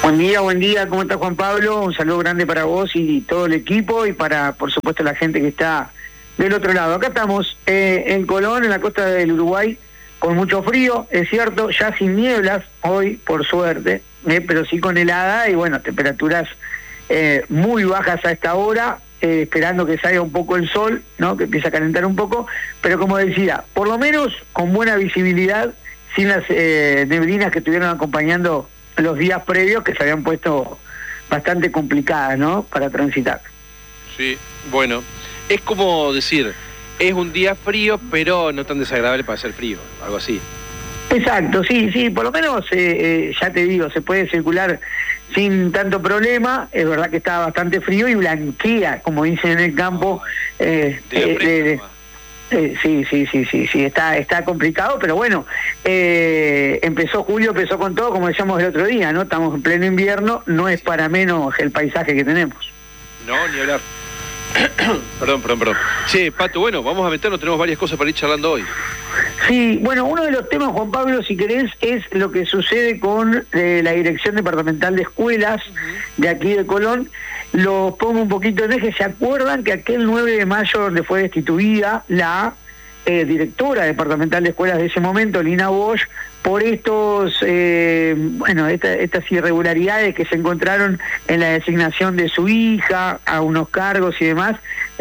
Buen día, ¿cómo está Juan Pablo? Un saludo grande para vos y todo el equipo y para, por supuesto, la gente que está del otro lado. Acá estamos en Colón, en la costa del Uruguay, con mucho frío, es cierto, ya sin nieblas hoy, por suerte, pero sí con helada y bueno, temperaturas muy bajas a esta hora, esperando que salga un poco el sol, ¿no? Que empiece a calentar un poco, pero como decía, por lo menos con buena visibilidad, sin las neblinas que estuvieron acompañando los días previos, que se habían puesto bastante complicadas, ¿no?, para transitar. Sí, bueno, es como decir, es un día frío, pero no tan desagradable para hacer frío, algo así. Exacto, sí, por lo menos, ya te digo, se puede circular sin tanto problema. Es verdad que está bastante frío y blanquea, como dicen en el campo. Sí, está complicado, pero bueno, julio empezó con todo, como decíamos el otro día, ¿no? Estamos en pleno invierno, no es para menos el paisaje que tenemos. No, ni hablar. Perdón. Sí, Pato, bueno, vamos a meternos, tenemos varias cosas para ir charlando hoy. Sí, bueno, uno de los temas, Juan Pablo, si querés, es lo que sucede con la Dirección Departamental de Escuelas de aquí de Colón. Lo pongo un poquito en eje. ¿Se acuerdan que aquel 9 de mayo, donde fue destituida la directora departamental de escuelas de ese momento, Lina Bosch, por estas irregularidades que se encontraron en la designación de su hija, a unos cargos y demás?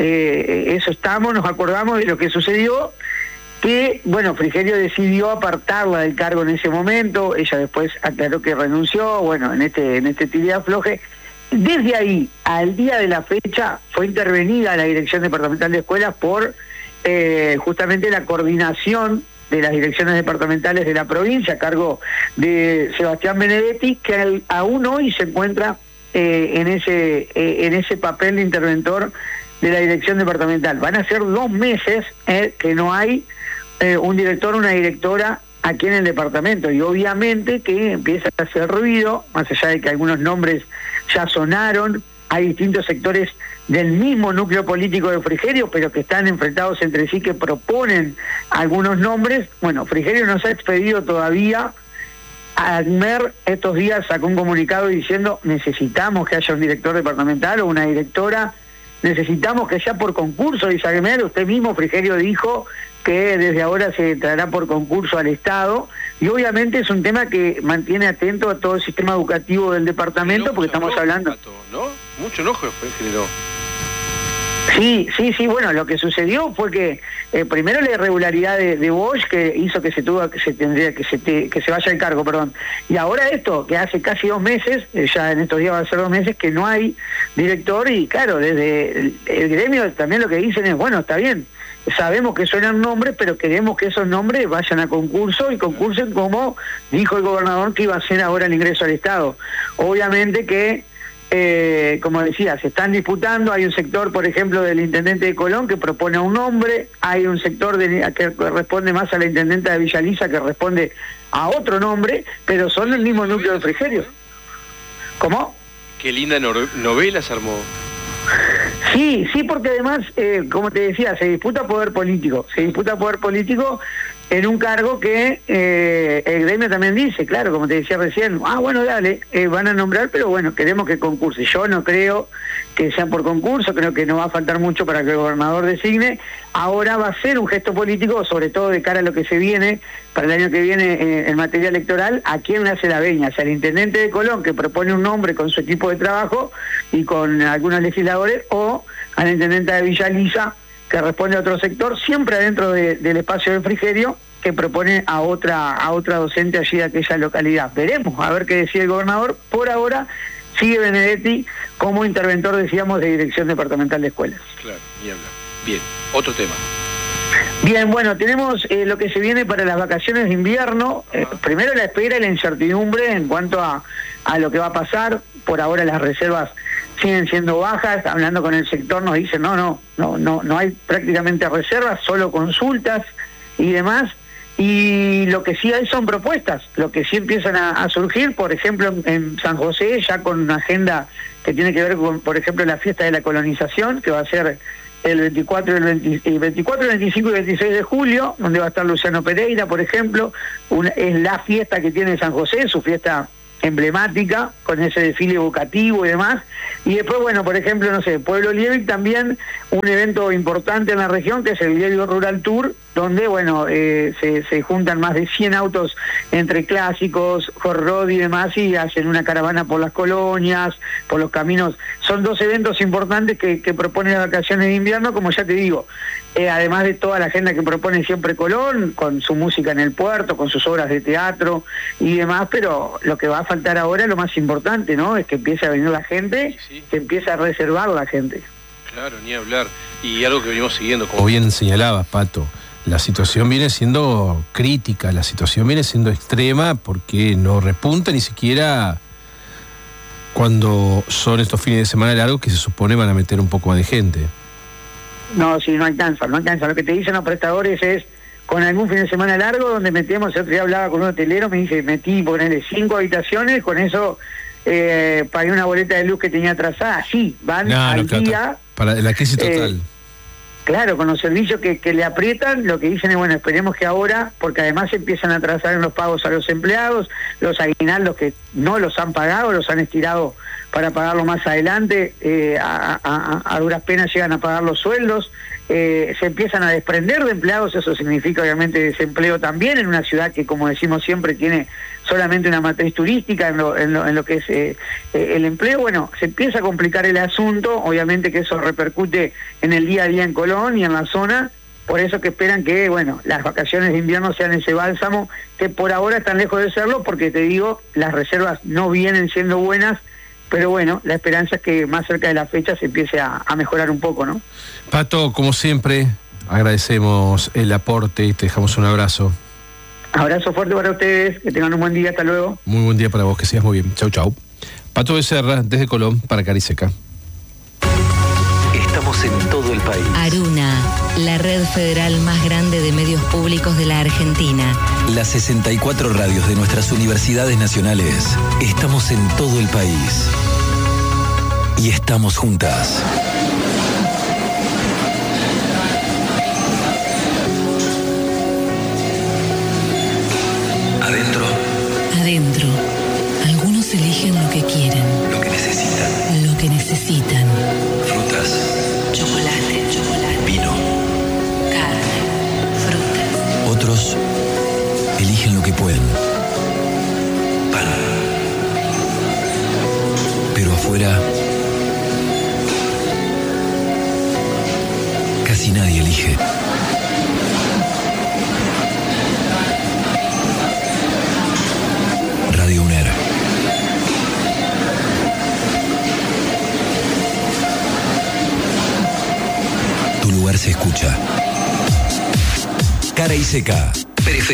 Nos acordamos de lo que sucedió, que, bueno, Frigerio decidió apartarla del cargo en ese momento. Ella después aclaró que renunció, bueno, en este tira y afloje. Desde ahí, al día de la fecha, fue intervenida la Dirección Departamental de Escuelas por justamente la coordinación de las direcciones departamentales de la provincia, a cargo de Sebastián Benedetti, que aún hoy se encuentra en ese papel de interventor de la Dirección Departamental. Van a ser 2 meses que no hay un director o una directora aquí en el departamento, y obviamente que empieza a hacer ruido, más allá de que algunos nombres ya sonaron. Hay distintos sectores del mismo núcleo político de Frigerio, pero que están enfrentados entre sí, que proponen algunos nombres. Bueno, Frigerio no se ha expedido todavía. ACMER estos días sacó un comunicado diciendo: necesitamos que haya un director departamental o una directora, necesitamos que sea por concurso, dice ACMER. Usted mismo, Frigerio, dijo que desde ahora se traerá por concurso al Estado, y obviamente es un tema que mantiene atento a todo el sistema educativo del departamento, porque estamos hablando... ¿No? Mucho enojo generó. Sí, bueno, lo que sucedió fue que primero la irregularidad de Bosch, que hizo que se vaya del cargo, perdón. Y ahora esto, que hace casi 2 meses, ya en estos días va a ser 2 meses, que no hay director, y claro, desde el gremio también lo que dicen es: bueno, está bien, sabemos que suenan nombres, pero queremos que esos nombres vayan a concurso y concursen como dijo el gobernador que iba a hacer ahora el ingreso al Estado. Obviamente que, como decía, se están disputando. Hay un sector, por ejemplo, del intendente de Colón que propone a un nombre, hay un sector que responde más a la intendenta de Villa Lisa, que responde a otro nombre, pero son el mismo núcleo de Frigerio. ¿Cómo? Qué linda novela se armó. Sí, porque además, como te decía, se disputa poder político en un cargo que el gremio también dice, claro, como te decía recién, bueno, dale, van a nombrar, pero bueno, queremos que concurse. Yo no creo que sea por concurso, creo que no va a faltar mucho para que el gobernador designe. Ahora va a ser un gesto político, sobre todo de cara a lo que se viene para el año que viene en materia electoral. ¿A quién le hace la veña? ¿Al intendente de Colón, que propone un nombre con su equipo de trabajo y con algunos legisladores, o a la intendenta de Villa Lisa, que responde a otro sector, siempre adentro del espacio de Frigerio, que propone a otra docente allí de aquella localidad? Veremos, a ver qué decide el gobernador. Por ahora sigue Benedetti como interventor, decíamos, de Dirección Departamental de Escuelas. Claro, ni hablar. Bien, otro tema. Bien, bueno, tenemos lo que se viene para las vacaciones de invierno. Primero la espera y la incertidumbre en cuanto a lo que va a pasar. Por ahora las reservas siguen siendo bajas. Hablando con el sector nos dicen no hay prácticamente reservas, solo consultas y demás. Y lo que sí hay son propuestas, lo que sí empiezan a surgir, por ejemplo, en San José, ya con una agenda que tiene que ver con, por ejemplo, la fiesta de la colonización, que va a ser el 24, el 25 y 26 de julio, donde va a estar Luciano Pereira, por ejemplo. Es la fiesta que tiene San José, su fiesta emblemática, con ese desfile evocativo y demás. Y después, bueno, por ejemplo, no sé, Pueblo Liebig también, un evento importante en la región, que es el Liebig Rural Tour, donde, bueno, se juntan más de 100 autos entre clásicos, hot rod y demás, y hacen una caravana por las colonias, por los caminos. Son 2 eventos importantes que proponen las vacaciones de invierno, como ya te digo, además de toda la agenda que propone siempre Colón, con su música en el puerto, con sus obras de teatro y demás, pero lo que va a faltar ahora, lo más importante, ¿no?, es que empiece a venir la gente, sí. que empiece a reservar la gente. Claro, ni hablar. Y algo que venimos siguiendo, como bien señalabas, Pato, la situación viene siendo crítica, la situación viene siendo extrema, porque no repunta ni siquiera cuando son estos fines de semana largos que se supone van a meter un poco más de gente. No, sí, no alcanza. Lo que te dicen los prestadores es, con algún fin de semana largo, donde metemos, el otro día hablaba con un hotelero, me dice, metí, ponerle 5 habitaciones, con eso pagué una boleta de luz que tenía atrasada. Sí, van al día. Para la crisis total. Claro, con los servicios que le aprietan, lo que dicen es, bueno, esperemos que ahora, porque además empiezan a atrasar en los pagos a los empleados, los aguinaldos que no los han pagado, los han estirado para pagarlo más adelante, a duras penas llegan a pagar los sueldos, se empiezan a desprender de empleados, eso significa obviamente desempleo también en una ciudad que, como decimos siempre, tiene solamente una matriz turística en lo que es el empleo. Bueno, se empieza a complicar el asunto, obviamente que eso repercute en el día a día en Colón y en la zona, por eso que esperan que, bueno, las vacaciones de invierno sean ese bálsamo, que por ahora están lejos de serlo, porque te digo, las reservas no vienen siendo buenas, pero bueno, la esperanza es que más cerca de la fecha se empiece a mejorar un poco, ¿no? Pato, como siempre, agradecemos el aporte y te dejamos un abrazo. Abrazo fuerte para ustedes, que tengan un buen día, hasta luego. Muy buen día para vos, que sigas muy bien. Chau, chau. Pato Becerra, desde Colón, para Cariseca. Estamos en todo el país. Aruna, la red federal más grande de medios públicos de la Argentina. Las 64 radios de nuestras universidades nacionales. Estamos en todo el país. Y estamos juntas. Adentro. Algunos eligen lo que quieren. Lo que necesitan. Lo que necesitan. Frutas. Chocolate. Vino. Carne. Frutas. Otros eligen lo que pueden. Pan. Pero afuera casi nadie elige. Radio UNER. Tu lugar se escucha. Cara y Seca.